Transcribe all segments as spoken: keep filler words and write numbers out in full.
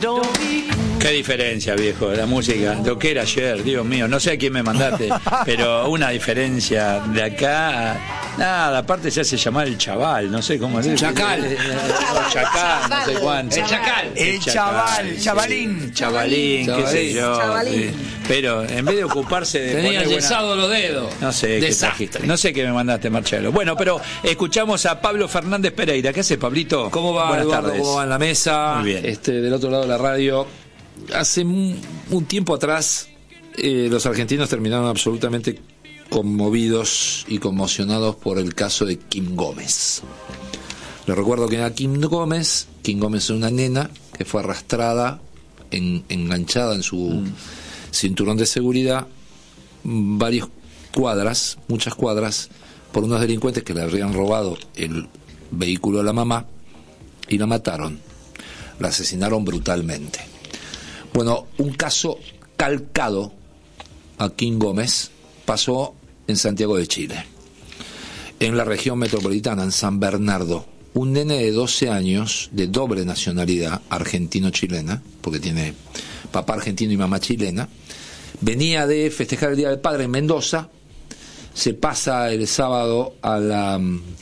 Qué diferencia, viejo, la música. Lo que era ayer, Dios mío, no sé a quién me mandaste, pero una diferencia de acá a... Nada, aparte se hace llamar el chaval, no sé cómo es. Chacal. O chacal, no sé cuánto. El chacal. El chaval, chavalín. Chavalín, qué sé yo. Chavalín. Sí. Pero en vez de ocuparse de... Tenía poner yesado buena... los dedos. No sé qué Desastre. trajiste. No sé qué me mandaste, Marcelo. Bueno, pero escuchamos a Pablo Fernández Pereira. ¿Qué hace, Pablito? ¿Cómo va, Buenas Eduardo? tardes. ¿Cómo va en la mesa? Muy bien. Este, del otro lado de la radio. Hace un, un tiempo atrás, eh, los argentinos terminaron absolutamente conmovidos y conmocionados por el caso de Kim Gómez. Les recuerdo que era Kim Gómez. Kim Gómez es una nena que fue arrastrada, en, enganchada en su mm. cinturón de seguridad, varias cuadras, muchas cuadras, por unos delincuentes que le habían robado el vehículo a la mamá y la mataron. La asesinaron brutalmente. Bueno, un caso calcado a Kim Gómez pasó en Santiago de Chile, en la región metropolitana, en San Bernardo. Un nene de doce años, de doble nacionalidad, argentino-chilena, porque tiene papá argentino y mamá chilena, venía de festejar el Día del Padre en Mendoza, se pasa el sábado a la,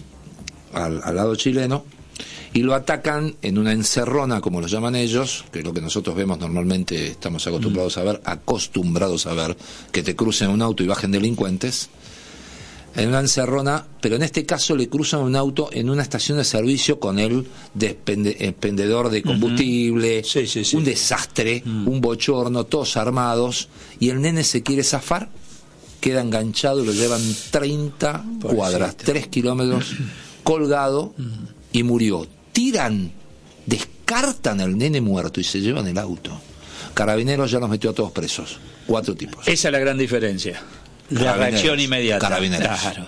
al, al lado chileno, y lo atacan en una encerrona, como lo llaman ellos, que es lo que nosotros vemos normalmente, estamos acostumbrados a ver, acostumbrados a ver, que te crucen un auto y bajen delincuentes, en una encerrona, pero en este caso le cruzan un auto en una estación de servicio con el despende, expendedor de combustible, uh-huh. sí, sí, sí. un desastre, uh-huh. un bochorno, todos armados, y el nene se quiere zafar, queda enganchado y lo llevan treinta Pobrecito. Cuadras, tres kilómetros, colgado, uh-huh. y murió. Tiran, descartan al nene muerto y se llevan el auto. Carabineros ya los metió a todos presos, cuatro tipos. Esa es la gran diferencia. La reacción inmediata. Carabineros. Claro.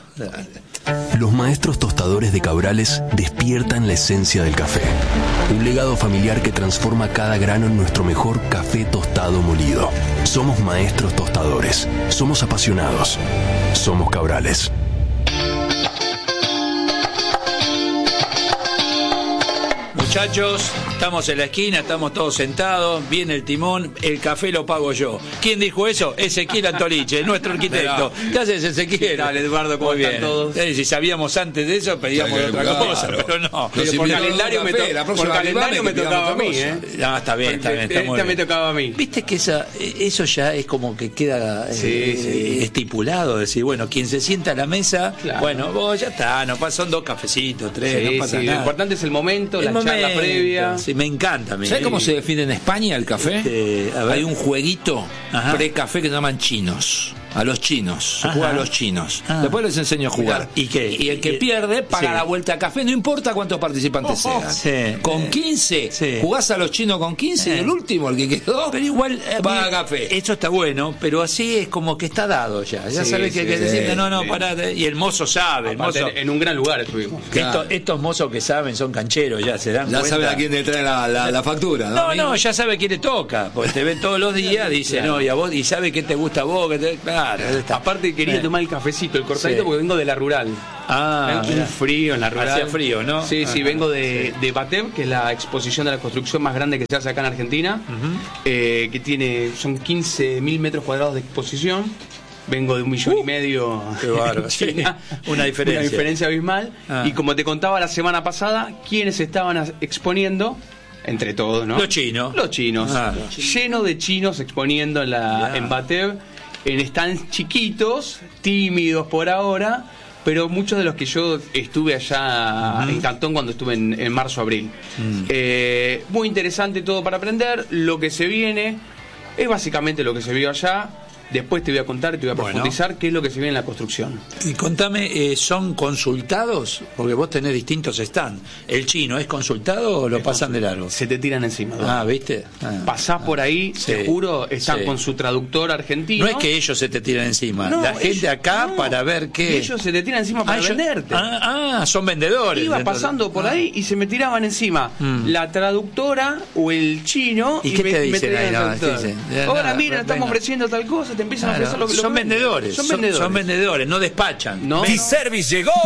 Los maestros tostadores de Cabrales despiertan la esencia del café. Un legado familiar que transforma cada grano en nuestro mejor café tostado molido. Somos maestros tostadores. Somos apasionados. Somos Cabrales. Muchachos, estamos en la esquina, estamos todos sentados, viene el timón, el café lo pago yo. ¿Quién dijo eso? Ezequiel Antoliche, nuestro arquitecto. ¿Qué haces, Ezequiel? Dale, Eduardo, ¿cómo Muy están bien. todos? Eh, si sabíamos antes de eso, pedíamos Sí, otra claro. cosa, pero no. Pero por calendario, me, to la por calendario me tocaba a mí, ¿eh? No, está bien, está bien, está muy Esta me bien. tocaba a mí. Viste que esa, eso ya es como que queda eh, Sí, eh, sí. estipulado, decir, bueno, quien se sienta a la mesa, Claro. bueno, vos ya está, no pasa, son dos cafecitos, tres, Sí, no pasa sí, nada. lo importante es el momento, El la charla momento, previa. Sí, me encanta. Me ¿Sabes cómo se define en España el café? Este, a ver. Hay un jueguito Ajá. pre-café que se llaman chinos. A los chinos, se Ajá. juega a los chinos. Ah. Después les enseño a jugar. ¿Y qué? Y el que ¿Y- pierde paga sí. la vuelta a café, no importa cuántos participantes Oh, sean. sí. Con quince, Sí. jugás a los chinos con quince y Eh. el último, el que quedó, Pero igual eh, paga eh, café. Eso está bueno, pero así es como que está dado ya. Ya Sí, sabes que, sí, que sí, decirte, no, no, sí. pará. Y el mozo sabe, el Aparte, mozo. en un gran lugar estuvimos. Claro. Estos, estos mozos que saben son cancheros, ya se dan Ya cuenta. saben a quién le trae la, la, la factura, ¿no? No, amigo? no, ya sabe quién le toca, porque te ven todos los días, dice, Claro. no, y a vos, y sabe qué te gusta a vos, que te, claro, ya está. Aparte quería Eh. tomar el cafecito, el cortadito, Sí. porque vengo de la rural. Ah, un mirá. frío en la rural. Hacía frío, ¿no? Sí, sí, Ajá. vengo de, de Batev, que es la exposición de la construcción más grande que se hace acá en Argentina, Ujú. eh, que tiene, son quince mil metros cuadrados de exposición. Vengo de un millón y medio. Qué bárbaro, en sí. China. Una diferencia. Una diferencia abismal. Ah. Y como te contaba la semana pasada, quienes estaban as- exponiendo, entre todos, ¿no? Los chinos. Los chinos. Ah. Lleno de chinos exponiendo en, la, Ya. en Batev, en stands chiquitos, tímidos por ahora, pero muchos de los que yo estuve allá Ujú. en Cantón cuando estuve en, en marzo-abril. Mm. Eh, muy interesante todo para aprender. Lo que se viene es básicamente lo que se vio allá. Después te voy a contar y te voy a Bueno. profundizar qué es lo que se viene en la construcción. Y contame, eh, ¿son consultados? Porque vos tenés distintos stands. ¿El chino es consultado o lo pasan de largo? Se te tiran encima. ¿no? Ah, ¿viste? Ah. Pasás por ahí, Sí. te juro, están Sí. con su traductor argentino. No es que ellos se te tiran encima, No, la gente ellos- acá no. para ver qué. Ellos se te tiran encima para Ah, ellos- venderte. Ah, ah, son vendedores. Iba dentro de- pasando por Ah. ahí y se me tiraban encima Mm. la traductora o el chino. ¿Y qué me, te me dicen traían ahí? el No, traductor. te dicen, ya, Ahora nada, mira, estamos venga. ofreciendo tal cosa, te empiezan Claro, a ofrecer lo que lo son que venden. vendedores. Son Son vendedores. Son vendedores, no despachan. No, Ven- no. Service llegó.